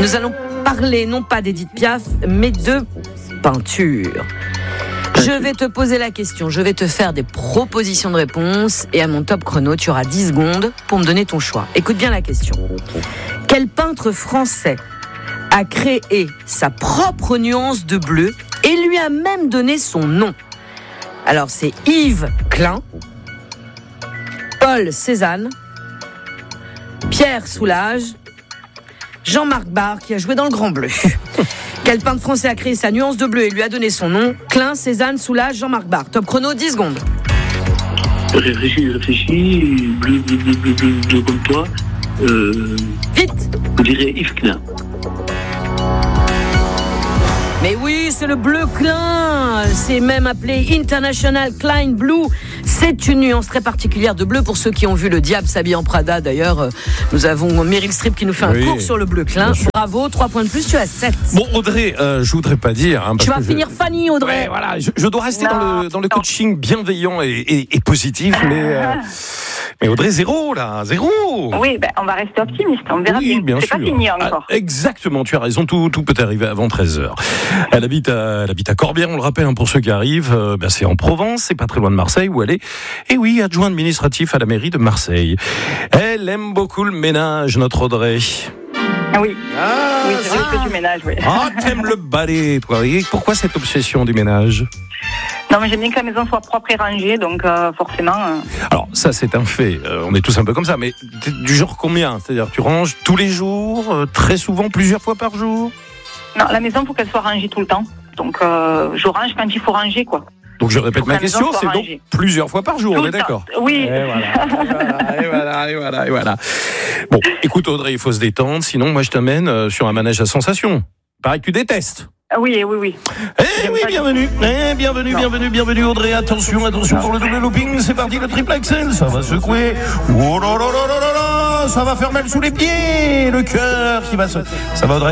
Nous allons parler non pas d'Edith Piaf, mais de peinture. Je vais te poser la question, je vais te faire des propositions de réponse et à mon top chrono, tu auras 10 secondes pour me donner ton choix. Écoute bien la question. Quel peintre français a créé sa propre nuance de bleu et lui a même donné son nom? Alors c'est Yves Klein, Paul Cézanne, Pierre Soulages, Jean-Marc Barre qui a joué dans le Grand Bleu. Quel peintre français a créé sa nuance de bleu et lui a donné son nom? Klein, Cézanne, Soulages, Jean-Marc Barre. Top chrono, 10 secondes. Réfléchis, bleu comme toi. Vite. Je dirais Yves Klein. Mais oui, c'est le bleu Klein. C'est même appelé International Klein Blue. C'est une nuance très particulière de bleu. Pour ceux qui ont vu Le Diable s'habille en Prada, d'ailleurs, nous avons Meryl Streep qui nous fait un cours sur le bleu Klein. Bravo, 3 points de plus, tu as 7. Bon, Audrey, je voudrais pas dire... Hein, tu vas finir Fanny, Audrey. Ouais, voilà, je dois rester dans le coaching bienveillant et positif, mais Audrey, 0, là, 0. Oui, on va rester optimiste, on verra bien. C'est sûr. Pas fini encore. Exactement, tu as raison, tout peut arriver avant 13h. Elle habite à Corbière, on le rappelle, pour ceux qui arrivent, c'est en Provence, c'est pas très loin de Marseille où elle est. Et oui, adjoint administratif à la mairie de Marseille. Elle aime beaucoup le ménage, notre Audrey. Oui, c'est vrai que du ménage, oui. Ah, t'aimes le balai, toi. Et pourquoi cette obsession du ménage ? Non, mais j'aime bien que la maison soit propre et rangée, donc forcément... Alors, ça, c'est un fait. On est tous un peu comme ça, mais du genre combien ? C'est-à-dire, tu ranges tous les jours, très souvent, plusieurs fois par jour ? Non, la maison, il faut qu'elle soit rangée tout le temps. Donc, je range quand il faut ranger, quoi. Donc, je répète ma question, c'est donc plusieurs fois par jour, tout on est d'accord ? Oui. Et voilà. Bon, écoute, Audrey, il faut se détendre, sinon, moi, je t'amène sur un manège à sensations. Pareil que tu détestes. Oui. Bienvenue Audrey, attention pour le double looping, c'est parti, le triple axel, ça va secouer, oh là là là là là, ça va faire mal sous les pieds, le cœur qui va se... Ça va Audrey?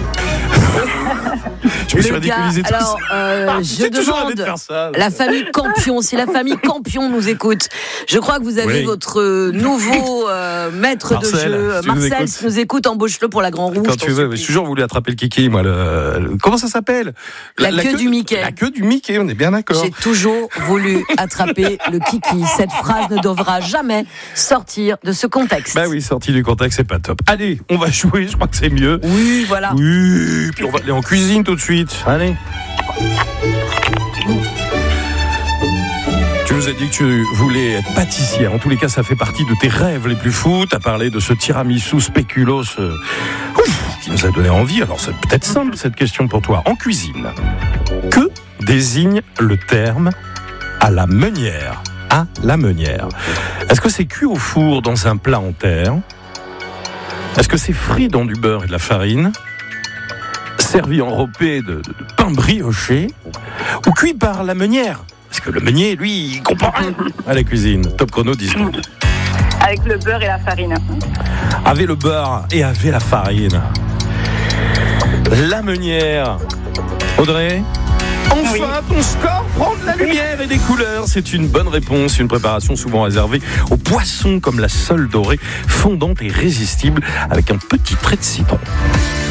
Je me suis ridiculisé tout ça. Alors, je demande la famille Campion, si la famille Campion nous écoute, je crois que vous avez votre nouveau maître Marcel, de jeu. Marcel, si nous écoute, embauche-le pour la Grand Rouge. Quand tu veux, j'ai toujours voulu attraper le kiki, moi. Comment ça s'appelle? La queue du Mickey. La queue du Mickey, on est bien d'accord. J'ai toujours voulu attraper le kiki. Cette phrase ne devra jamais sortir de ce contexte. Bah oui, sorti du contexte, c'est pas top. Allez, on va jouer, je crois que c'est mieux. Oui, voilà. Oui, puis on va aller en cuisine tout de suite. Allez. Tu nous as dit que tu voulais être pâtissière. En tous les cas, ça fait partie de tes rêves les plus fous. Tu as parlé de ce tiramisu spéculoos qui nous a donné envie. Alors, c'est peut-être simple cette question pour toi. En cuisine, que désigne le terme à la meunière? À la meunière. Est-ce que c'est cuit au four dans un plat en terre? Est-ce que c'est frit dans du beurre et de la farine? Servi enrobé de pain brioché? Ou cuit par la meunière? Parce que le meunier, lui, il comprend rien à la cuisine. Top chrono, 10 secondes. Avec le beurre et la farine. Avec le beurre et avec la farine. La meunière. Audrey? Enfin, ton score prend de la lumière et des couleurs. C'est une bonne réponse. Une préparation souvent réservée aux poissons comme la sole dorée, fondante et irrésistible avec un petit trait de citron.